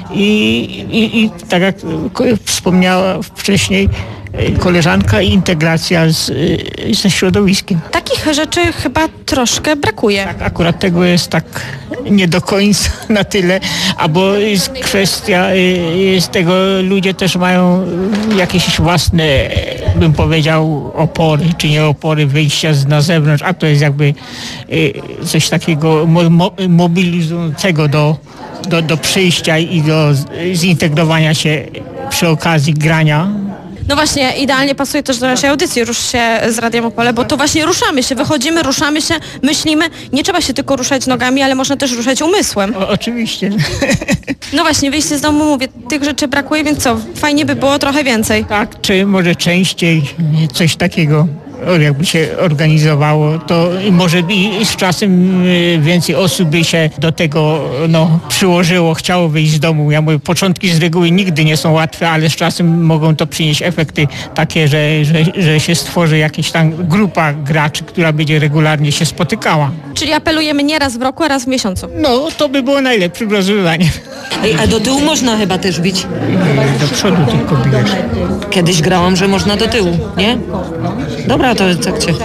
i tak jak wspomniała wcześniej koleżanka, integracja ze środowiskiem. Takich rzeczy chyba troszkę brakuje. Tak, akurat tego jest tak nie do końca na tyle, albo jest kwestia z tego, ludzie też mają jakieś własne, bym powiedział, opory, czy nie opory, wyjścia na zewnątrz, a to jest jakby coś takiego mobilizującego do przyjścia i do zintegrowania się przy okazji grania. No właśnie, idealnie pasuje też do naszej audycji Rusz się z Radiem Opole, bo to właśnie ruszamy się, wychodzimy, ruszamy się, myślimy. Nie trzeba się tylko ruszać nogami, ale można też ruszać umysłem. Oczywiście. No właśnie, wyjście z domu, mówię, tych rzeczy brakuje, więc co, fajnie by było trochę więcej. Tak, czy może częściej coś takiego jakby się organizowało, to może i z czasem więcej osób by się do tego przyłożyło, chciało wyjść z domu. Ja mówię, początki z reguły nigdy nie są łatwe, ale z czasem mogą to przynieść efekty takie, że się stworzy jakaś tam grupa graczy, która będzie regularnie się spotykała. Czyli apelujemy nie raz w roku, a raz w miesiącu. No, to by było najlepszym rozwiązaniem. A do tyłu można chyba też bić? Do przodu tylko bijesz. Kiedyś grałam, że można do tyłu, nie? Dobra, to tak cię.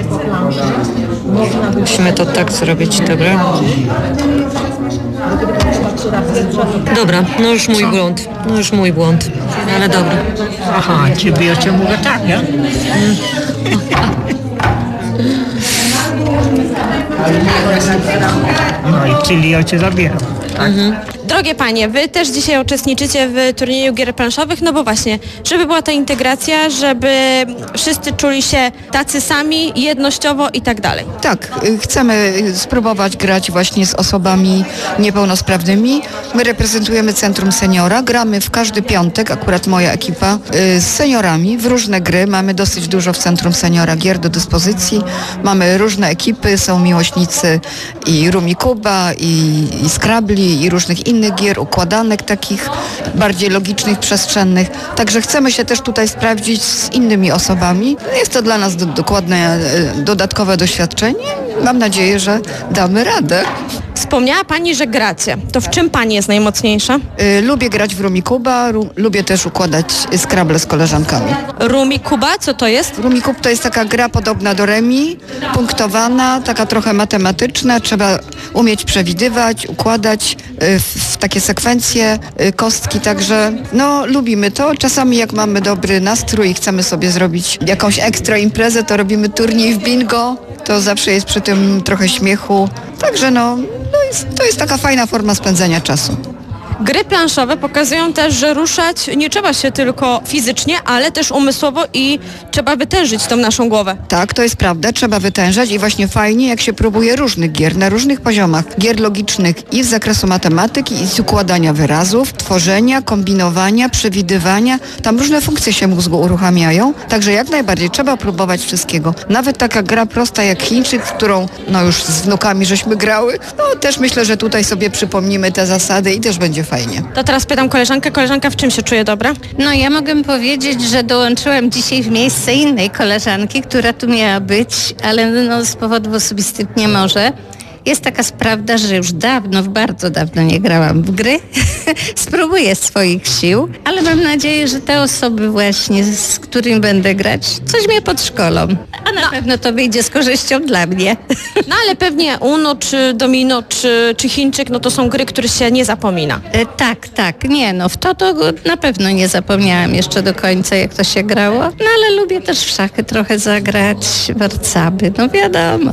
Musimy to tak zrobić, dobra? Dobra, no już mój błąd, ale dobra. Aha, ciebie o czym mówię tak, nie? No i czyli ja cię zabieram. Tak? Drogie panie, wy też dzisiaj uczestniczycie w turnieju gier planszowych, no bo właśnie, żeby była ta integracja, żeby wszyscy czuli się tacy sami, jednościowo i tak dalej. Tak, chcemy spróbować grać właśnie z osobami niepełnosprawnymi. My reprezentujemy Centrum Seniora, gramy w każdy piątek, akurat moja ekipa, z seniorami w różne gry. Mamy dosyć dużo w Centrum Seniora gier do dyspozycji. Mamy różne ekipy, są miłośnicy i Rumikuba, i Scrabli, i różnych innych gier, układanek takich bardziej logicznych, przestrzennych. Także chcemy się też tutaj sprawdzić z innymi osobami. Jest to dla nas dokładne, dodatkowe doświadczenie. Mam nadzieję, że damy radę. Wspomniała pani, że gracie. To w czym pani jest najmocniejsza? Lubię grać w Rumikuba, lubię też układać Scrabble z koleżankami. Rumikuba, co to jest? Rumikub to jest taka gra podobna do remi, punktowana, taka trochę matematyczna. Trzeba umieć przewidywać, układać w takie sekwencje kostki, także lubimy to. Czasami jak mamy dobry nastrój i chcemy sobie zrobić jakąś ekstra imprezę, to robimy turniej w bingo. To zawsze jest przy tym trochę śmiechu. Także to jest taka fajna forma spędzenia czasu. Gry planszowe pokazują też, że ruszać nie trzeba się tylko fizycznie, ale też umysłowo i trzeba wytężyć tą naszą głowę. Tak, to jest prawda, trzeba wytężać i właśnie fajnie, jak się próbuje różnych gier na różnych poziomach. Gier logicznych i z zakresu matematyki, i z układania wyrazów, tworzenia, kombinowania, przewidywania. Tam różne funkcje się mózgu uruchamiają, także jak najbardziej trzeba próbować wszystkiego. Nawet taka gra prosta jak Chińczyk, w którą już z wnukami żeśmy grały, też myślę, że tutaj sobie przypomnimy te zasady i też będzie fajnie. To teraz pytam koleżankę. Koleżanka w czym się czuje dobra? No ja mogę powiedzieć, że dołączyłam dzisiaj w miejsce innej koleżanki, która tu miała być, ale z powodów osobistych nie może. Jest taka prawda, że już bardzo dawno nie grałam w gry. Spróbuję swoich sił, ale mam nadzieję, że te osoby właśnie, z którymi będę grać, coś mnie podszkolą. A na pewno to wyjdzie z korzyścią dla mnie. No ale pewnie Uno, czy Domino, czy Chińczyk, to są gry, które się nie zapomina. Tak. Nie, w to na pewno nie zapomniałam jeszcze do końca, jak to się grało. No ale lubię też w szachy trochę zagrać, warcaby, wiadomo.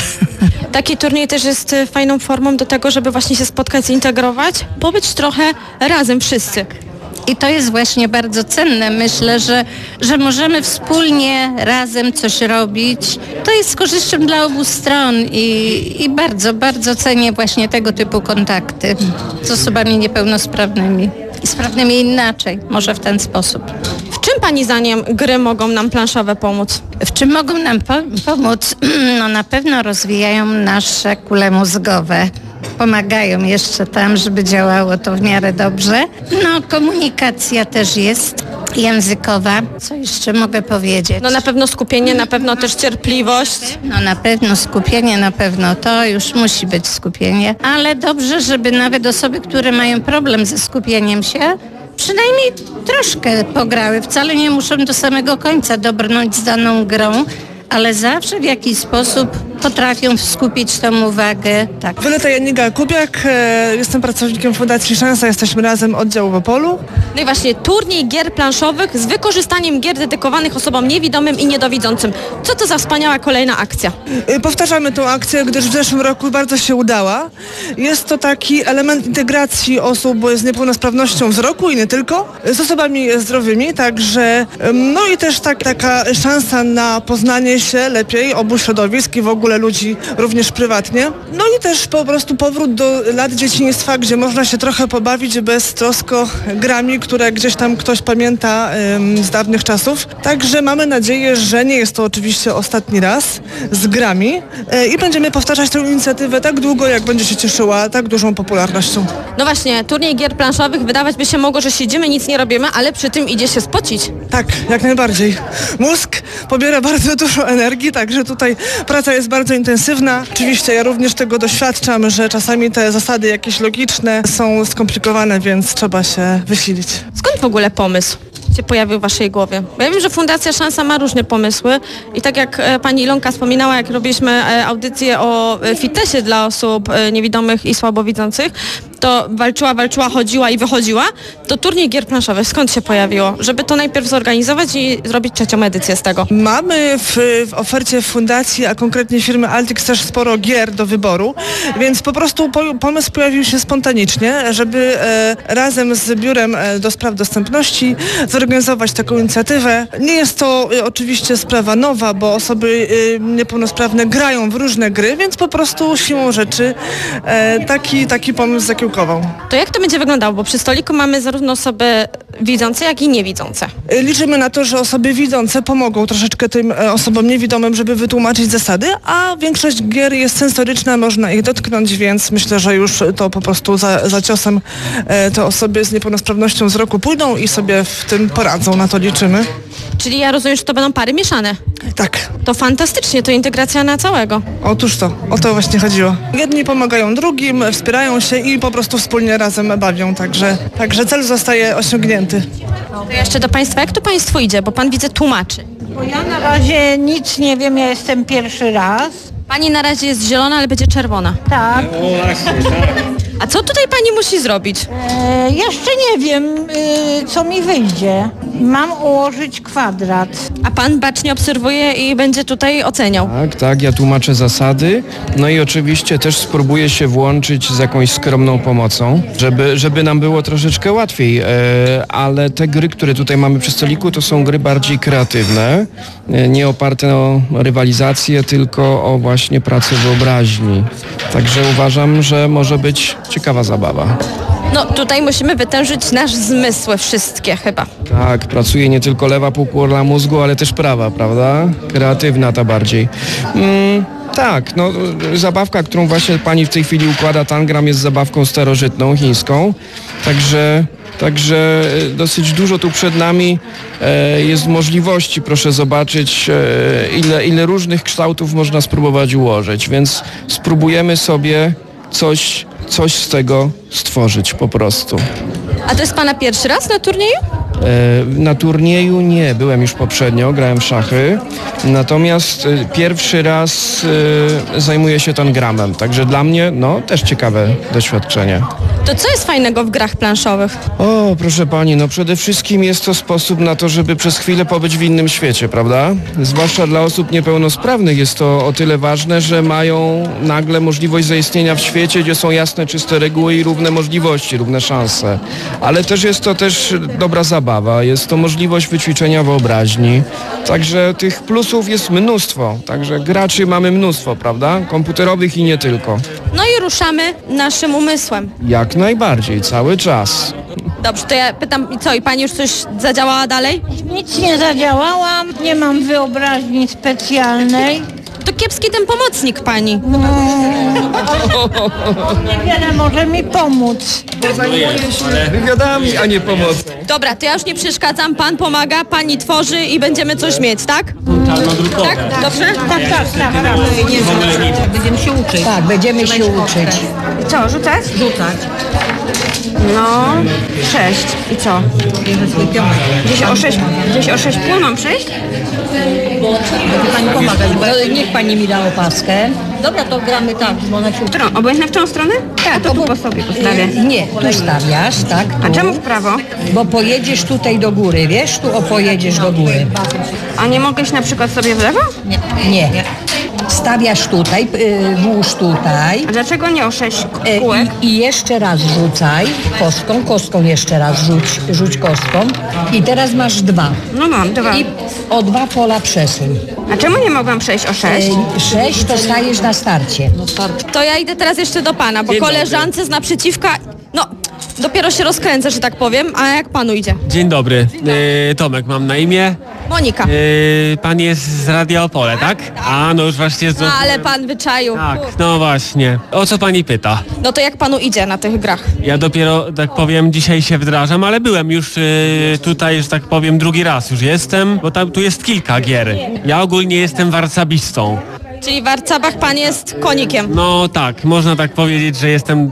Taki turniej też jest fajną formą do tego, żeby właśnie się spotkać, zintegrować, pobyć trochę razem wszyscy. I to jest właśnie bardzo cenne. Myślę, że możemy wspólnie razem coś robić. To jest z korzyścią dla obu stron i bardzo, bardzo cenię właśnie tego typu kontakty z osobami niepełnosprawnymi. I sprawnymi inaczej, może w ten sposób. W czym pani zdaniem gry mogą nam planszowe pomóc? W czym mogą nam pomóc? Na pewno rozwijają nasze kule mózgowe. Pomagają jeszcze tam, żeby działało to w miarę dobrze. Komunikacja też jest. językowa. Co jeszcze mogę powiedzieć? No na pewno skupienie, na pewno też cierpliwość. No na pewno skupienie, na pewno to już musi być skupienie, ale dobrze, żeby nawet osoby, które mają problem ze skupieniem się, przynajmniej troszkę pograły. Wcale nie muszą do samego końca dobrnąć z daną grą, ale zawsze w jakiś sposób potrafią skupić tą uwagę. Tak. Violeta Janiga Kubiak, jestem pracownikiem Fundacji Szansa, jesteśmy razem oddział w Opolu. No i właśnie turniej gier planszowych z wykorzystaniem gier dedykowanych osobom niewidomym i niedowidzącym. Co to za wspaniała kolejna akcja? Powtarzamy tą akcję, gdyż w zeszłym roku bardzo się udała. Jest to taki element integracji osób z niepełnosprawnością wzroku i nie tylko, z osobami zdrowymi, także no i też taka szansa na poznanie się lepiej obu środowisk i w ogóle ludzi również prywatnie. No i też po prostu powrót do lat dzieciństwa, gdzie można się trochę pobawić beztrosko grami, które gdzieś tam ktoś pamięta z dawnych czasów. Także mamy nadzieję, że nie jest to oczywiście ostatni raz z grami i będziemy powtarzać tę inicjatywę tak długo, jak będzie się cieszyła tak dużą popularnością. No właśnie, turniej gier planszowych wydawać by się mogło, że siedzimy, nic nie robimy, ale przy tym idzie się spocić. Tak, jak najbardziej. Mózg pobiera bardzo dużo energii, także tutaj praca jest bardzo intensywna. Oczywiście ja również tego doświadczam, że czasami te zasady jakieś logiczne są skomplikowane, więc trzeba się wysilić. Skąd w ogóle pomysł się pojawił w waszej głowie? Bo ja wiem, że Fundacja Szansa ma różne pomysły i tak jak pani Ilonka wspominała, jak robiliśmy audycję o fitnessie dla osób niewidomych i słabowidzących, to walczyła, chodziła i wychodziła, to turniej gier planszowych skąd się pojawiło? Żeby to najpierw zorganizować i zrobić 3. edycję z tego. Mamy w ofercie fundacji, a konkretnie firmy Altix też sporo gier do wyboru, więc po prostu pomysł pojawił się spontanicznie, żeby razem z Biurem do Spraw Dostępności zorganizować taką inicjatywę. Nie jest to oczywiście sprawa nowa, bo osoby niepełnosprawne grają w różne gry, więc po prostu siłą rzeczy taki pomysł zakiełkował. To jak to będzie wyglądało? Bo przy stoliku mamy zarówno osoby widzące, jak i niewidzące. Liczymy na to, że osoby widzące pomogą troszeczkę tym osobom niewidomym, żeby wytłumaczyć zasady, a większość gier jest sensoryczna, można ich dotknąć, więc myślę, że już to po prostu za ciosem te osoby z niepełnosprawnością wzroku pójdą i sobie w tym poradzą, na to liczymy. Czyli ja rozumiem, że to będą pary mieszane. Tak. To fantastycznie, to integracja na całego. Otóż to, o to właśnie chodziło. Jedni pomagają drugim, wspierają się i po prostu wspólnie razem bawią, także cel zostaje osiągnięty. To jeszcze do Państwa, jak to Państwu idzie? Bo Pan widzę tłumaczy. Bo ja na razie nic nie wiem, ja jestem pierwszy raz. Pani na razie jest zielona, ale będzie czerwona. Tak. A co tutaj Pani musi zrobić? Jeszcze nie wiem, co mi wyjdzie. Mam ułożyć kwadrat. A Pan bacznie obserwuje i będzie tutaj oceniał. Tak, ja tłumaczę zasady, no i oczywiście też spróbuję się włączyć z jakąś skromną pomocą, żeby nam było troszeczkę łatwiej, ale te gry, które tutaj mamy przy stoliku, to są gry bardziej kreatywne, nie oparte o rywalizację, tylko o właśnie pracę wyobraźni. Także uważam, że może być ciekawa zabawa. No tutaj musimy wytężyć nasz zmysły wszystkie chyba. Tak, pracuje nie tylko lewa półkula mózgu, ale też prawa, prawda? Kreatywna ta bardziej. Tak, no zabawka, którą właśnie pani w tej chwili układa, tangram, jest zabawką starożytną, chińską. Także dosyć dużo tu przed nami jest możliwości, proszę zobaczyć, ile różnych kształtów można spróbować ułożyć, więc spróbujemy sobie coś z tego stworzyć po prostu. A to jest Pana pierwszy raz na turnieju? Na turnieju nie, byłem już poprzednio, grałem w szachy, natomiast pierwszy raz zajmuję się tangramem, także dla mnie też ciekawe doświadczenie. To co jest fajnego w grach planszowych? O, proszę pani, przede wszystkim jest to sposób na to, żeby przez chwilę pobyć w innym świecie, prawda? Zwłaszcza dla osób niepełnosprawnych jest to o tyle ważne, że mają nagle możliwość zaistnienia w świecie, gdzie są jasne, czyste reguły i równe możliwości, równe szanse. Ale też jest to dobra zabawa, jest to możliwość wyćwiczenia wyobraźni. Także tych plusów jest mnóstwo, także graczy mamy mnóstwo, prawda? Komputerowych i nie tylko. No i ruszamy naszym umysłem. Jak najbardziej, cały czas. Dobrze, to ja pytam, i Pani już coś zadziałała dalej? Nic nie zadziałałam, nie mam wyobraźni specjalnej. To kiepski ten pomocnik pani. Niewiele może mi pomóc. Wywiadami, a nie pomoc. Dobra, to ja już nie przeszkadzam, pan pomaga, pani tworzy i będziemy coś mieć, tak? Tak? Dobrze? Tak. Będziemy się uczyć. Tak, będziemy się uczyć. I co, rzucać? Rzucać. No, 6. I co? Gdzieś o 6 pół mam przejść? Pani pomaga. Niech pani mi da opaskę. Dobra, to gramy tak, bo ona się uczy. Którą? Obojętnie w tą stronę? Tak, to tu po sobie postawię. Nie, tu stawiasz, tak? Tu. A czemu w prawo? Bo pojedziesz tutaj do góry, wiesz? Tu pojedziesz do góry. A nie mogę iść na przykład sobie w lewo? Nie. Stawiasz tutaj, włóż tutaj. A dlaczego nie o 6 kółek? I jeszcze raz rzucaj kostką jeszcze raz rzuć kostką. I teraz masz 2. No mam, 2. I o 2 pola przesuń. A czemu nie mogłam przejść o 6? 6 to stajesz na starcie. To ja idę teraz jeszcze do pana, bo koleżance z naprzeciwka, no, dopiero się rozkręcę, że tak powiem, a jak panu idzie? Dzień dobry, Tomek mam na imię. Monika. Pan jest z Radia Opole, tak? A, no już właśnie z... Ale pan wyczaił. Tak, no właśnie. O co pani pyta? No to jak panu idzie na tych grach? Ja dopiero, tak powiem, dzisiaj się wdrażam, ale byłem już tutaj, że tak powiem, drugi raz już jestem, bo tu jest kilka gier. Ja ogólnie jestem warcabistą. Czyli w Arcabach pan jest konikiem. No tak, można tak powiedzieć, że jestem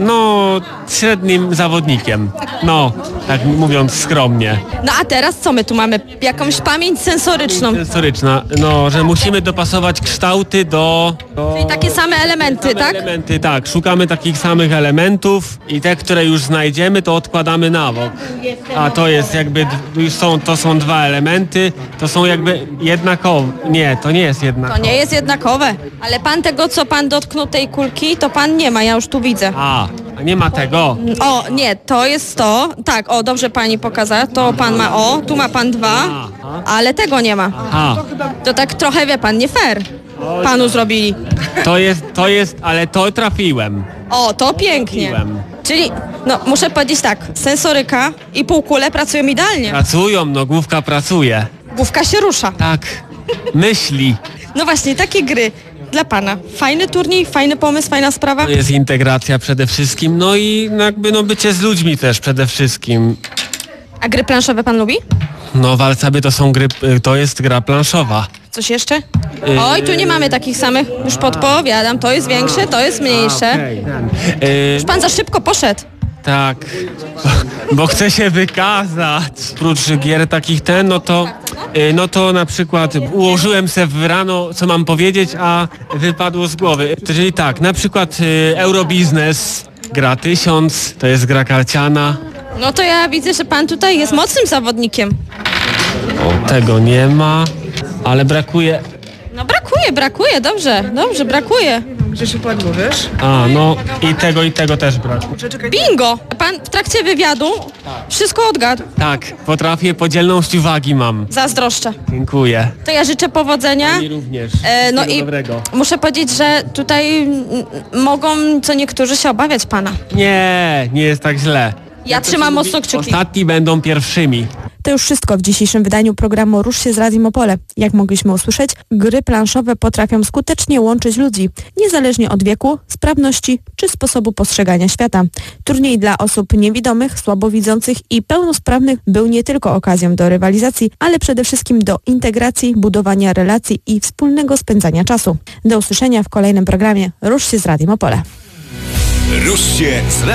średnim zawodnikiem. No, tak mówiąc skromnie. No a teraz co my tu mamy? Jakąś pamięć sensoryczną. Sensoryczna, no, że musimy dopasować kształty do... Czyli takie same elementy, tak? Elementy, tak. Szukamy takich samych elementów i te, które już znajdziemy, to odkładamy na bok. A to jest jakby, to są 2 elementy, to są jakby jednakowe. Nie, to nie jest jednakowe. To nie jest jednakowe. Ale pan tego, co pan dotknął tej kulki, to pan nie ma, ja już tu widzę. A nie ma tego. O, nie, to jest to. Tak, o, dobrze pani pokazała. To pan ma tu ma pan 2, ale tego nie ma. A, To tak trochę, wie pan, nie fair. Panu zrobili. to jest, ale to trafiłem. O, to pięknie. Trafiłem. Czyli, no muszę powiedzieć tak, sensoryka i półkule pracują idealnie. Pracują, no główka pracuje. Główka się rusza. Tak, myśli. No właśnie, takie gry dla pana. Fajny turniej, fajny pomysł, fajna sprawa. To jest integracja przede wszystkim, no i jakby bycie z ludźmi też przede wszystkim. A gry planszowe pan lubi? No walcaby to jest gra planszowa. Coś jeszcze? Oj, tu nie mamy takich samych. Już podpowiadam, to jest większe, to jest mniejsze. Okej. Już pan za szybko poszedł. Tak, bo chcę się wykazać. Oprócz gier takich no to na przykład ułożyłem se w rano, co mam powiedzieć, a wypadło z głowy. Czyli tak, na przykład Eurobiznes, gra 1000, to jest gra karciana. No to ja widzę, że pan tutaj jest mocnym zawodnikiem. O, tego nie ma, ale brakuje... No brakuje, dobrze, brakuje. Gdzie się padło, wiesz? A, no i tego też brakuje. Bingo! Pan w trakcie wywiadu wszystko odgadł. Tak, potrafię, podzielność uwagi mam. Zazdroszczę. Dziękuję. To ja życzę powodzenia. I również. No Wszystkiego i dobrego. muszę powiedzieć, że tutaj mogą co niektórzy się obawiać pana. Nie jest tak źle. Ja trzymam mocno kciuki. Ostatni będą pierwszymi. To już wszystko w dzisiejszym wydaniu programu Rusz się z Radiem Opole. Jak mogliśmy usłyszeć, gry planszowe potrafią skutecznie łączyć ludzi, niezależnie od wieku, sprawności czy sposobu postrzegania świata. Turniej dla osób niewidomych, słabowidzących i pełnosprawnych był nie tylko okazją do rywalizacji, ale przede wszystkim do integracji, budowania relacji i wspólnego spędzania czasu. Do usłyszenia w kolejnym programie Rusz się z Radiem Opole. Rusz się z